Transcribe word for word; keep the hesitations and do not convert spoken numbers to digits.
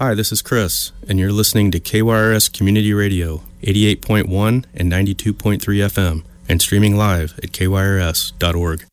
Hi, this is Chris, and you're listening to K Y R S Community Radio, eighty-eight point one and ninety-two point three F M, and streaming live at K Y R S dot org.